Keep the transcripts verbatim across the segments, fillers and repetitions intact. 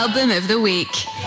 Album of the Week.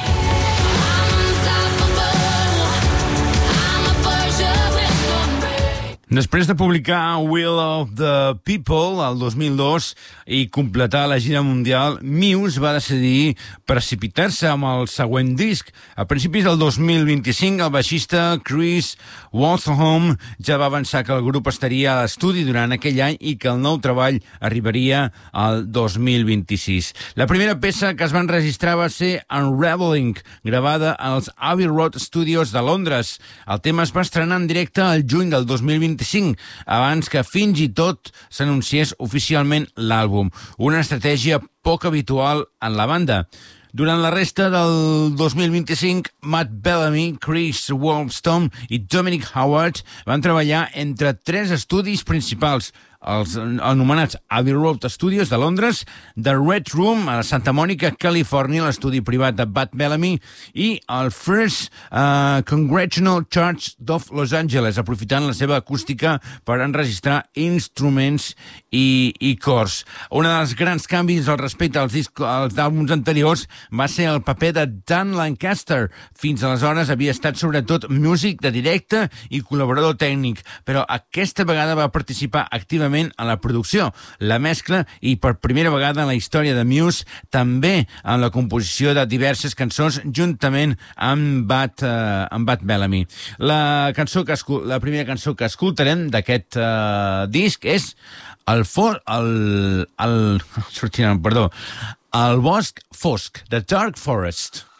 Després de publicar Will of the People el dos mil dos i completar la gira mundial, Muse va decidir precipitar-se amb el següent disc. A principis del dos mil vint-i-cinc, el baixista Chris Waltham ja va avançar que el grup estaria a l'estudi durant aquell any i que el nou treball arribaria al dos mil vint-i-sis. La primera peça que es va enregistrar va ser Unraveling, gravada als Abbey Road Studios de Londres. El tema es va estrenar en directe al juny del dos mil vint-i-cinc, abans que fins i tot s'anunciés oficialment l'àlbum. Una estratègia poc habitual en la banda. Durant la resta del dos mil vint-i-cinc, Matt Bellamy, Chris Wolfstone i Dominic Howard van treballar entre tres estudis principals, els anomenats Abbey Road Studios de Londres, The Red Room a Santa Mònica, Califòrnia, l'estudi privat de Matt Bellamy, i el First uh, Congressional Church of Los Angeles, aprofitant la seva acústica per enregistrar instruments i, i cors. Un dels grans canvis al respecte als, disc, als àlbums anteriors va ser el paper de Dan Lancaster. Fins aleshores havia estat sobretot músic de directe i col·laborador tècnic, però aquesta vegada va participar activament en la producció, la mescla i per primera vegada en la història de Muse també en la composició de diverses cançons juntament amb Matt, uh, amb Matt Bellamy. La, cançó que la primera cançó que escoltarem d'aquest uh, disc és el, for, el, el, sortirem, perdó, el bosc fosc, The Dark Forest.